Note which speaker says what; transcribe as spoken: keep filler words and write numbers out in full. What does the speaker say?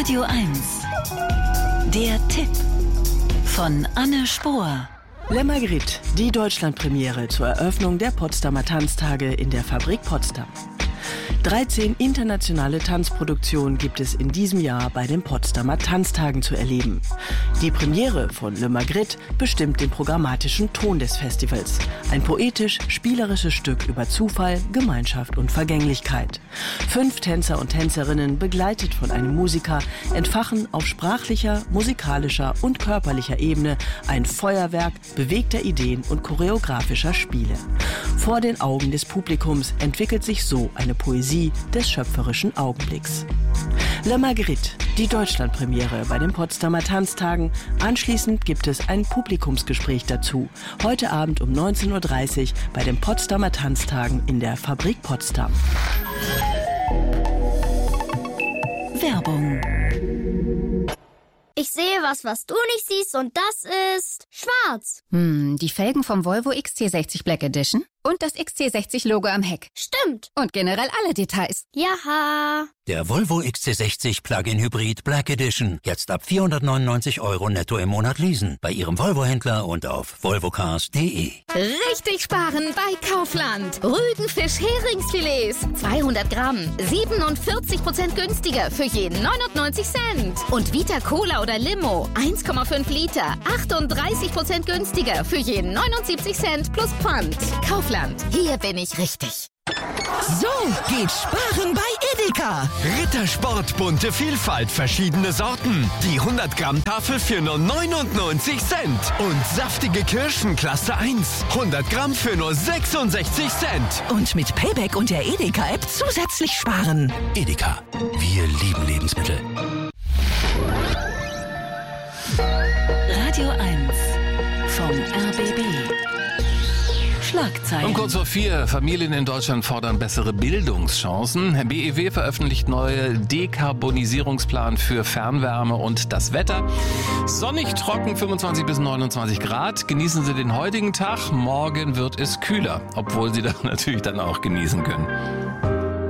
Speaker 1: Radio eins. Der Tipp von Anne Spohr.
Speaker 2: Le Magritte, die Deutschlandpremiere zur Eröffnung der Potsdamer Tanztage in der Fabrik Potsdam. dreizehn internationale Tanzproduktionen gibt es in diesem Jahr bei den Potsdamer Tanztagen zu erleben. Die Premiere von Le Magritte bestimmt den programmatischen Ton des Festivals. Ein poetisch-spielerisches Stück über Zufall, Gemeinschaft und Vergänglichkeit. Fünf Tänzer und Tänzerinnen, begleitet von einem Musiker, entfachen auf sprachlicher, musikalischer und körperlicher Ebene ein Feuerwerk bewegter Ideen und choreografischer Spiele. Vor den Augen des Publikums entwickelt sich so eine Poesie des schöpferischen Augenblicks. Le Magritte, die Deutschlandpremiere bei den Potsdamer Tanztagen. Anschließend gibt es ein Publikumsgespräch dazu. Heute Abend um neunzehn Uhr dreißig bei den Potsdamer Tanztagen in der Fabrik Potsdam.
Speaker 1: Werbung.
Speaker 3: Ich sehe was, was du nicht siehst, und das ist schwarz.
Speaker 4: Hm, die Felgen vom Volvo X C sechzig Black Edition und das X C sechzig Logo am Heck.
Speaker 3: Stimmt.
Speaker 4: Und generell alle Details.
Speaker 3: Jaha.
Speaker 5: Der Volvo X C sechzig Plug-in Hybrid Black Edition. Jetzt ab vierhundertneunundneunzig Euro netto im Monat leasen. Bei Ihrem Volvo-Händler und auf volvocars punkt de.
Speaker 6: Richtig sparen bei Kaufland. Rügenfisch Heringsfilets. zweihundert Gramm. siebenundvierzig Prozent günstiger für jeden neunundneunzig Cent. Und Vita Cola oder Limo. eins Komma fünf Liter. achtunddreißig Prozent günstiger für jeden neunundsiebzig Cent plus Pfand. Kaufland. Hier bin ich richtig.
Speaker 7: So geht Sparen bei Edeka. Rittersport, bunte Vielfalt, verschiedene Sorten. Die hundert Gramm Tafel für nur neunundneunzig Cent. Und saftige Kirschen Klasse eins. hundert Gramm für nur sechsundsechzig Cent.
Speaker 8: Und mit Payback und der Edeka-App zusätzlich sparen.
Speaker 5: Edeka. Wir lieben Lebensmittel.
Speaker 1: Radio eins vom R B B. Schlagzeilen.
Speaker 9: Um kurz vor vier. Familien in Deutschland fordern bessere Bildungschancen. B E W veröffentlicht neue Dekarbonisierungsplan für Fernwärme und das Wetter. Sonnig, trocken, fünfundzwanzig bis neunundzwanzig Grad. Genießen Sie den heutigen Tag. Morgen wird es kühler, obwohl Sie das natürlich dann auch genießen können.